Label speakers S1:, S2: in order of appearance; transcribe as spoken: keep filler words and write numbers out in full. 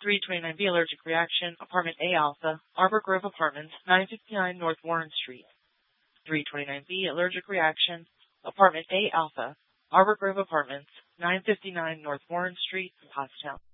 S1: three twenty-nine B, allergic reaction, apartment A Alpha, Arbor Grove Apartments, nine fifty-nine North Warren Street. three twenty-nine B, allergic reaction, apartment A Alpha, Arbor Grove Apartments, nine fifty-nine North Warren Street, Pottstown.